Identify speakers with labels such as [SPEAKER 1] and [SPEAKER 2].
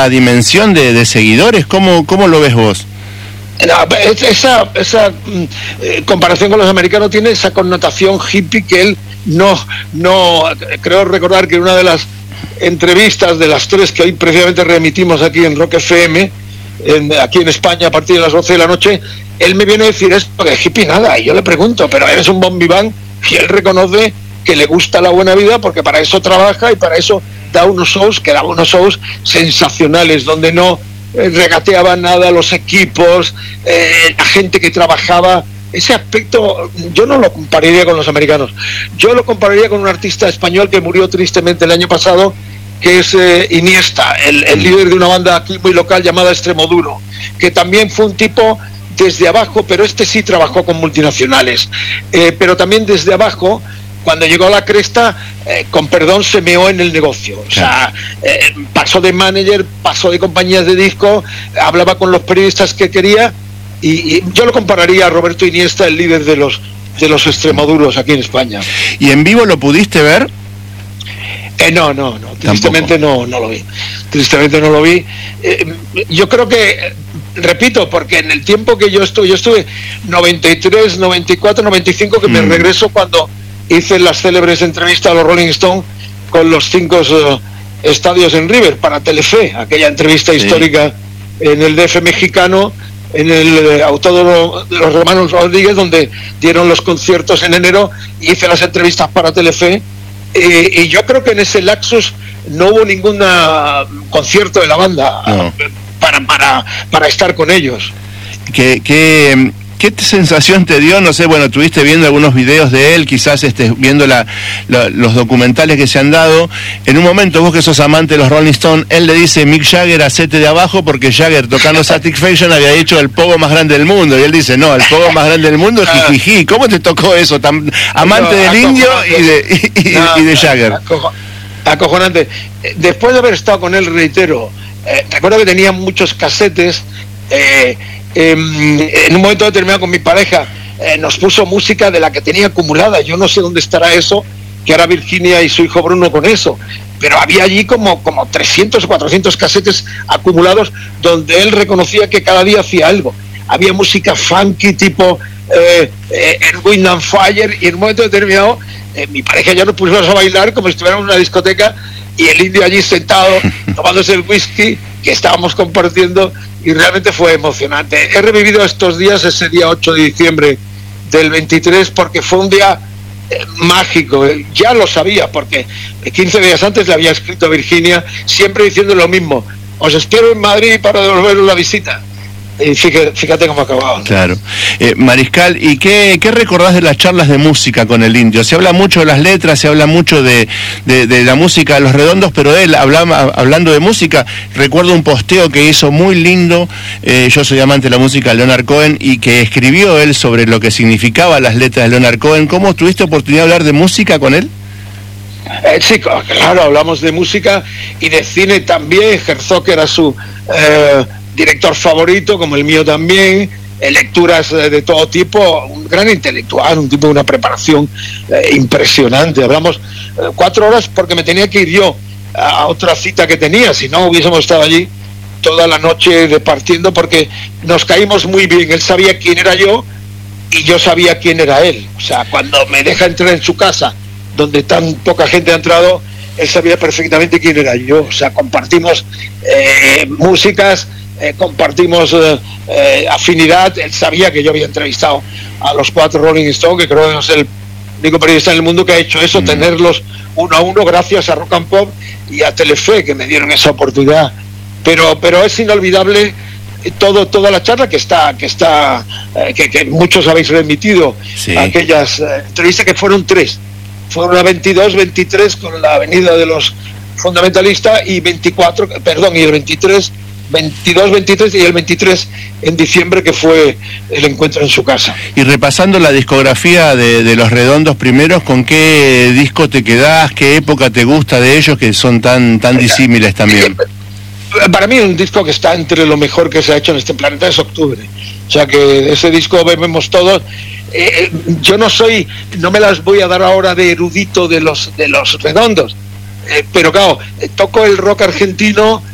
[SPEAKER 1] otra dimensión de seguidores. ¿Cómo lo ves vos?
[SPEAKER 2] No, esa comparación con los americanos tiene esa connotación hippie que él no creo recordar que una de las entrevistas de las 3 que hoy precisamente remitimos aquí en Rock FM, aquí en España a partir de las 12 de la noche, él me viene a decir esto de hippie nada, y yo le pregunto, pero eres un bon vivant, y él reconoce que le gusta la buena vida porque para eso trabaja y para eso da unos shows sensacionales, donde no regateaban nada los equipos, la gente que trabajaba. Ese aspecto yo no lo compararía con los americanos, yo lo compararía con un artista español que murió tristemente el año pasado, que es Iniesta, el líder de una banda aquí muy local llamada Extremoduro, que también fue un tipo desde abajo, pero este sí trabajó con multinacionales, pero también desde abajo. Cuando llegó a la cresta, con perdón, se meó en el negocio. O sea, pasó de manager, pasó de compañías de disco, hablaba con los periodistas que quería, y yo lo compararía a Roberto Iniesta, el líder de los Extremoduros aquí en España.
[SPEAKER 1] ¿Y en vivo lo pudiste ver?
[SPEAKER 2] No, tristemente no lo vi. Tristemente no lo vi. Yo creo que, repito, porque en el tiempo que yo estuve 93, 94, 95, que me regreso cuando hice las célebres entrevistas a los Rolling Stones con los 5 estadios en River para Telefe, aquella entrevista histórica en el DF mexicano, en el autódromo de los hermanos Rodríguez, donde dieron los conciertos en enero, y hice las entrevistas para Telefe, y yo creo que en ese lapsus no hubo ningún concierto de la banda para estar con ellos. ¿Qué sensación te dio? No sé, bueno, estuviste viendo algunos videos de él, quizás viendo los documentales que se han dado. En un momento, vos que sos amante de los Rolling Stones, él le dice Mick Jagger, hacete de abajo, porque Jagger tocando Satisfaction había hecho el pogo más grande del mundo. Y él dice, no, el pogo más grande del mundo es jijiji. ¿Cómo te tocó eso? Tan amante del indio y de Jagger. Acojonante. Después de haber estado con él, reitero, recuerdo que tenía muchos casetes. En un momento determinado con mi pareja nos puso música de la que tenía acumulada. Yo no sé dónde estará eso, que ahora Virginia y su hijo Bruno con eso, pero había allí como 300 o 400 casetes acumulados donde él reconocía que cada día hacía algo. Había música funky tipo Wind and Fire, y en un momento determinado mi pareja ya nos pusimos a bailar como si estuviéramos en una discoteca, y el indio allí sentado tomándose el whisky que estábamos compartiendo, y realmente fue emocionante. He revivido estos días, ese día 8 de diciembre del 23, porque fue un día mágico. Ya lo sabía, porque 15 días antes le había escrito a Virginia, siempre diciendo lo mismo: os espero en Madrid para devolveros la visita. Y fíjate cómo acababa.
[SPEAKER 1] Claro. Mariscal, ¿y qué recordás de las charlas de música con el indio? Se habla mucho de las letras, se habla mucho de la música de Los Redondos, pero él, hablando de música, recuerdo un posteo que hizo muy lindo, yo soy amante de la música de Leonard Cohen, y que escribió él sobre lo que significaban las letras de Leonard Cohen. ¿Cómo tuviste oportunidad de hablar de música con él?
[SPEAKER 2] Sí, claro, hablamos de música y de cine también. Herzog era su director favorito, como el mío también. Lecturas de todo tipo, un gran intelectual, un tipo de una preparación impresionante. Hablamos 4 horas porque me tenía que ir yo a otra cita que tenía, si no hubiésemos estado allí toda la noche departiendo, porque nos caímos muy bien. Él sabía quién era yo y yo sabía quién era él. O sea, cuando me deja entrar en su casa, donde tan poca gente ha entrado, él sabía perfectamente quién era yo. O sea, compartimos músicas, compartimos afinidad. Él sabía que yo había entrevistado a los 4 Rolling Stones, que creo que es el único periodista en el mundo que ha hecho eso, tenerlos uno a uno, gracias a Rock and Pop y a Telefe, que me dieron esa oportunidad. Pero es inolvidable toda la charla que muchos habéis remitido, aquellas entrevistas, que fueron 3. Fueron la 22, 23 con la Avenida de los Fundamentalistas, y 24, y el 23, 22, 23 y el 23 en diciembre, que fue el encuentro en su casa.
[SPEAKER 1] Y repasando la discografía de Los Redondos primeros, ¿con qué disco te quedás? ¿Qué época te gusta de ellos, que son tan disímiles también?
[SPEAKER 2] Para mí un disco que está entre lo mejor que se ha hecho en este planeta es Octubre. O sea que ese disco vemos todos. Yo no me las voy a dar ahora de erudito de los Redondos, pero claro, toco el rock argentino